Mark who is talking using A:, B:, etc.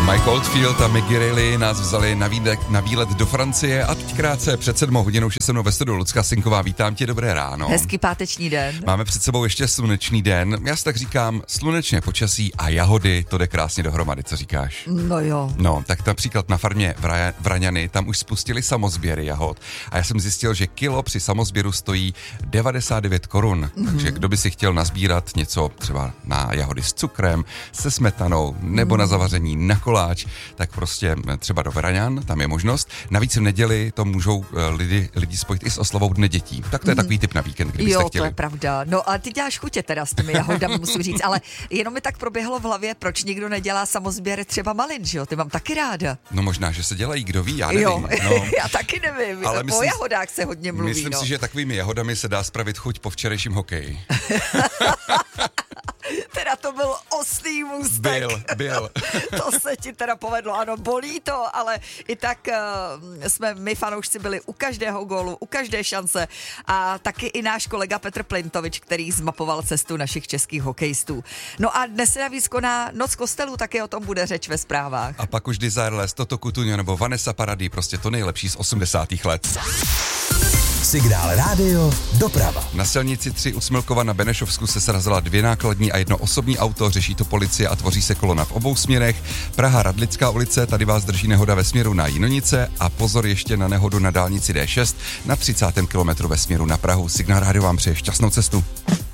A: Mike Oldfield a Maggie Reilly nás vzali na výlet do Francie a teď krátce před 7 hodinou už je se mnou ve studiu Lucka Sinková. Vítám tě, dobré ráno.
B: Hezký páteční den.
A: Máme před sebou ještě slunečný den. Já si tak říkám, slunečné počasí a jahody, to jde krásně dohromady, co říkáš?
B: No jo.
A: No, tak například na farmě Vraňany, tam už spustili samozběry jahod a já jsem zjistil, že kilo při samozběru stojí 99 korun. Takže kdo by si chtěl nazbírat něco třeba na jahody s cukrem, se smetanou nebo na zavaření, na koláč, tak prostě třeba do Vraňan, tam je možnost. Navíc v neděli to můžou lidi spojit i s oslavou Dne dětí. Tak to je takový tip na víkend, kdybyste chtěli.
B: Jo, to je pravda. No a ty děláš chutě teda s těmi jahodami, musím říct, ale jenom mi tak proběhlo v hlavě, proč nikdo nedělá samozběry třeba malin, že jo? Ty mám taky ráda.
A: No možná, že se dělají, kdo ví, já nevím.
B: Jo,
A: no.
B: já taky nevím. Ale o jahodách se hodně mluví.
A: Myslím si, že takovými jahodami se dá spravit chuť po včerejším hokeji.
B: Teda to byl oslý můstek.
A: Byl.
B: To se ti teda povedlo, ano, bolí to, ale i tak jsme my fanoušci byli u každého gólu, u každé šance a taky i náš kolega Petr Plintovič, který zmapoval cestu našich českých hokejistů. No a dnes se navíc koná Noc kostelů, taky o tom bude řeč ve zprávách.
A: A pak už Desireless, Toto Cutugno nebo Vanessa Paradis, prostě to nejlepší z 80. let.
C: Signál rádio, doprava.
A: Na silnici 3 u Smilkova na Benešovsku se srazila 2 nákladní a 1 osobní auto, řeší to policie a tvoří se kolona v obou směrech. Praha Radlická ulice, tady vás drží nehoda ve směru na Jinonice a pozor ještě na nehodu na dálnici D6 na 30. kilometru ve směru na Prahu. Signál rádio vám přeje šťastnou cestu.